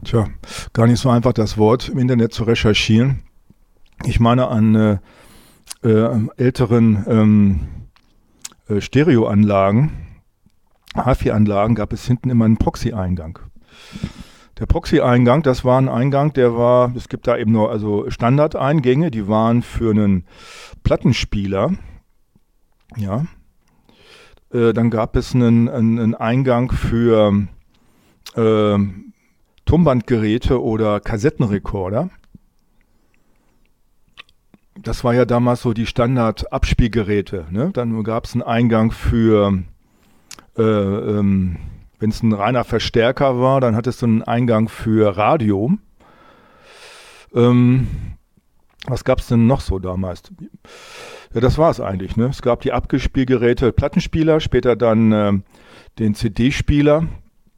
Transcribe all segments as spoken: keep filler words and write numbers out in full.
Tja, gar nicht so einfach, das Wort im Internet zu recherchieren. Ich meine, an äh, äh, älteren ähm, äh, Stereoanlagen, H vier Anlagen, gab es hinten immer einen Proxy-Eingang. Der Proxy-Eingang, das war ein Eingang, der war, es gibt da eben nur also Standardeingänge, die waren für einen Plattenspieler, ja. Äh, dann gab es einen, einen, einen Eingang für äh, Tonbandgeräte oder Kassettenrekorder. Das war ja damals so die Standard-Abspielgeräte, ne? Dann gab es einen Eingang für, äh, ähm, wenn es ein reiner Verstärker war, dann hattest du einen Eingang für Radio. Ähm, was gab es denn noch so damals? Ja, das war es eigentlich, ne? Es gab die Abspielgeräte, Plattenspieler, später dann äh, den C D-Spieler.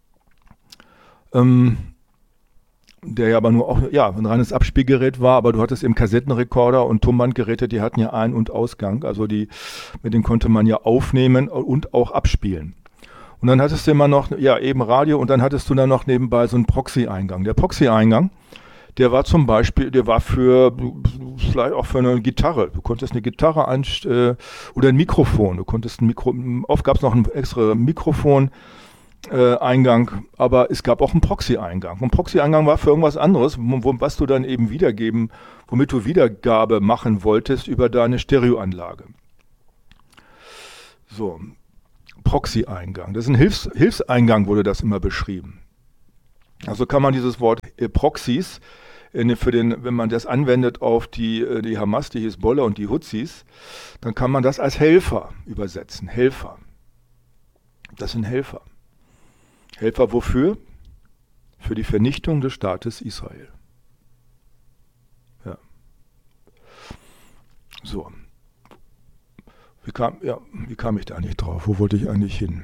Ähm, der ja aber nur auch ja, ein reines Abspielgerät war, aber du hattest eben Kassettenrekorder und Tonbandgeräte, die hatten ja Ein- und Ausgang, also die, mit denen konnte man ja aufnehmen und auch abspielen. Und dann hattest du immer noch, ja, eben Radio und dann hattest du dann noch nebenbei so einen Proxy-Eingang. Der Proxy-Eingang, der war zum Beispiel, der war für, vielleicht auch für eine Gitarre. Du konntest eine Gitarre einstellen, äh, oder ein Mikrofon. Du konntest ein Mikro, oft gab es noch ein extra Mikrofon, Äh, Eingang, aber es gab auch einen Proxy-Eingang. Ein Proxy-Eingang war für irgendwas anderes, wo, was du dann eben wiedergeben, womit du Wiedergabe machen wolltest über deine Stereoanlage. So, Proxy-Eingang. Das ist ein Hilfs- Hilfseingang, wurde das immer beschrieben. Also kann man dieses Wort äh, Proxys, äh, für den, wenn man das anwendet auf die, äh, die Hamas, die Hisbollah und die Houthis, dann kann man das als Helfer übersetzen. Helfer. Das sind Helfer. Helfer wofür? Für die Vernichtung des Staates Israel. Ja. So. Wie kam, ja, wie kam ich da eigentlich drauf? Wo wollte ich eigentlich hin?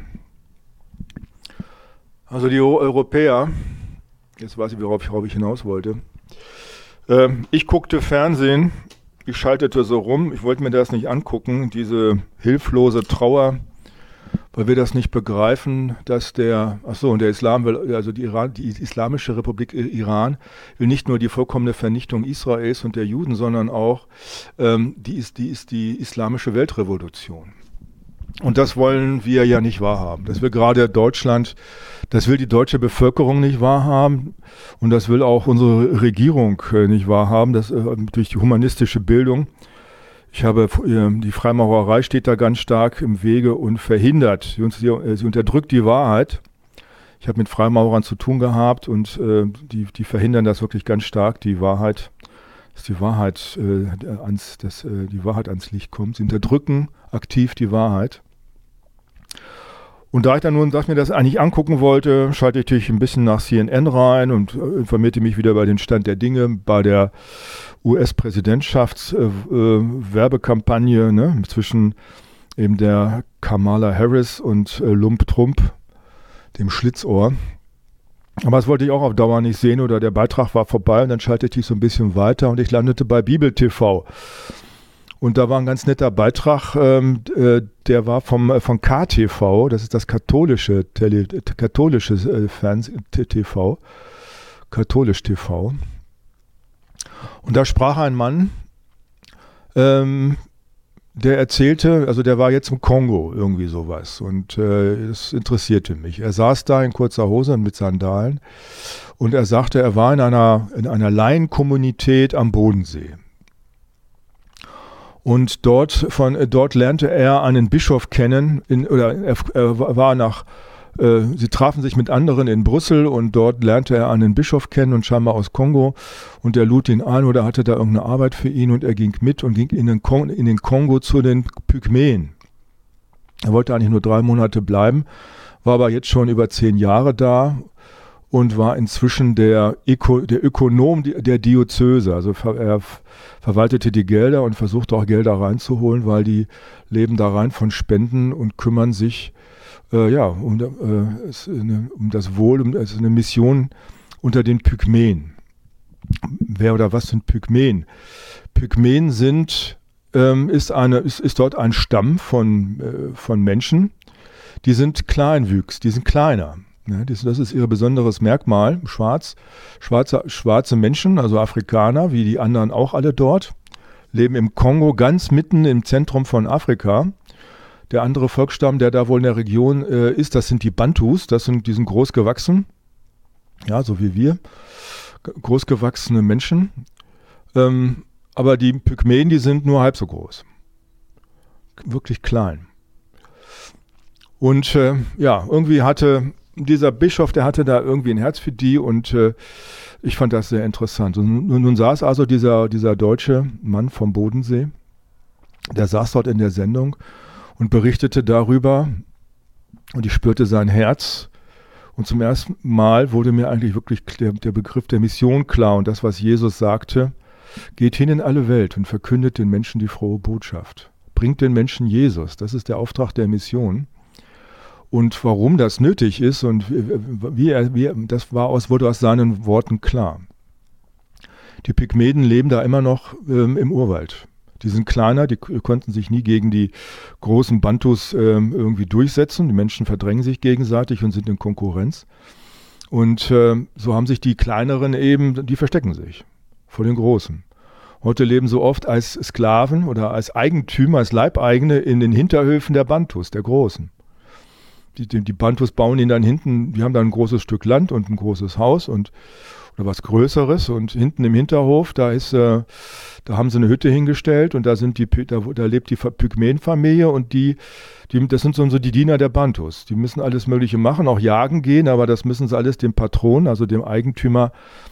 Also die Europäer, jetzt weiß ich, worauf, worauf ich hinaus wollte. Ähm, ich guckte Fernsehen, ich schaltete so rum, ich wollte mir das nicht angucken, diese hilflose Trauer, weil wir das nicht begreifen, dass der, ach so, und der Islam will, also die, Iran, die Islamische Republik Iran will nicht nur die vollkommene Vernichtung Israels und der Juden, sondern auch ähm, die ist, die ist die islamische Weltrevolution. Und das wollen wir ja nicht wahrhaben. Das will gerade Deutschland, das will die deutsche Bevölkerung nicht wahrhaben und das will auch unsere Regierung äh, nicht wahrhaben, das, äh, durch die humanistische Bildung. Ich habe, die Freimaurerei steht da ganz stark im Wege und verhindert, sie, sie unterdrückt die Wahrheit. Ich habe mit Freimaurern zu tun gehabt und äh, die, die verhindern das wirklich ganz stark, die Wahrheit, dass die Wahrheit, äh, ans, dass, äh, die Wahrheit ans Licht kommt. Sie unterdrücken aktiv die Wahrheit. Und da ich dann nun, dass ich mir das eigentlich angucken wollte, schalte ich natürlich ein bisschen nach C N N rein und informierte mich wieder über den Stand der Dinge bei der U S-Präsidentschafts-Werbekampagne, äh, ne, zwischen eben der Kamala Harris und äh, Lump Trump, dem Schlitzohr. Aber das wollte ich auch auf Dauer nicht sehen oder der Beitrag war vorbei und dann schaltete ich so ein bisschen weiter und ich landete bei Bibel T V. Und da war ein ganz netter Beitrag, ähm, äh, der war vom, äh, von K T V, das ist das katholische, Tele, katholische äh, Fernsehen, T V, katholisch T V. Und da sprach ein Mann, ähm, der erzählte, also der war jetzt im Kongo, irgendwie sowas. Und äh, das interessierte mich. Er saß da in kurzer Hose und mit Sandalen und er sagte, er war in einer, in einer Laienkommunität am Bodensee. Und dort, von, dort lernte er einen Bischof kennen, in, oder er, er war nach, äh, sie trafen sich mit anderen in Brüssel und dort lernte er einen Bischof kennen und scheinbar aus Kongo und er lud ihn ein oder hatte da irgendeine Arbeit für ihn und er ging mit und ging in den, Kon- in den Kongo zu den Pygmäen. Er wollte eigentlich nur drei Monate bleiben, war aber jetzt schon über zehn Jahre da und war inzwischen der, Öko, der Ökonom der Diözese. Also er verwaltete die Gelder und versuchte auch Gelder reinzuholen, weil die leben da rein von Spenden und kümmern sich äh, ja, um, äh, eine, um das Wohl, um also eine Mission unter den Pygmäen. Wer oder was sind Pygmäen? Pygmäen sind, ähm, ist, eine, ist, ist dort ein Stamm von, äh, von Menschen, die sind kleinwüchs, die sind kleiner. Ne, das, das ist ihr besonderes Merkmal. Schwarz, schwarze, schwarze Menschen, also Afrikaner, wie die anderen auch alle dort, leben im Kongo ganz mitten im Zentrum von Afrika. Der andere Volksstamm, der da wohl in der Region äh, ist, das sind die Bantus. Das sind, die sind groß gewachsen, ja, so wie wir, großgewachsene Menschen. Ähm, aber die Pygmäen, die sind nur halb so groß. Wirklich klein. Und äh, ja, irgendwie hatte dieser Bischof, der hatte da irgendwie ein Herz für die und äh, ich fand das sehr interessant. Und nun, nun saß also dieser, dieser deutsche Mann vom Bodensee, der saß dort in der Sendung und berichtete darüber und ich spürte sein Herz. Und zum ersten Mal wurde mir eigentlich wirklich der, der Begriff der Mission klar und das, was Jesus sagte, geht hin in alle Welt und verkündet den Menschen die frohe Botschaft. Bringt den Menschen Jesus, das ist der Auftrag der Mission. Und warum das nötig ist und wie er, wie er, das war aus, wurde aus seinen Worten klar. Die Pygmäen leben da immer noch ähm, im Urwald. Die sind kleiner, die konnten sich nie gegen die großen Bantus ähm, irgendwie durchsetzen. Die Menschen verdrängen sich gegenseitig und sind in Konkurrenz. Und äh, so haben sich die kleineren eben, die verstecken sich vor den Großen. Heute leben so oft als Sklaven oder als Eigentümer, als Leibeigene in den Hinterhöfen der Bantus, der Großen. Die, die, die Bantus bauen ihnen dann hinten, die haben da ein großes Stück Land und ein großes Haus und oder was Größeres und hinten im Hinterhof, da ist, äh, da haben sie eine Hütte hingestellt und da sind die, da, da lebt die Pygmäenfamilie und die, die, das sind so die Diener der Bantus. Die müssen alles Mögliche machen, auch jagen gehen, aber das müssen sie alles dem Patron, also dem Eigentümer